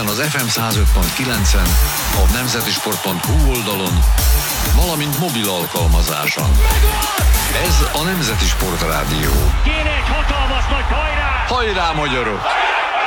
Ezen az FM 105.9-en, a nemzetisport.hu oldalon, valamint mobil alkalmazáson. Ez a Nemzeti Sport Rádió. Kéne egy hatalmas nagy hajrá! Hajrá, magyarok!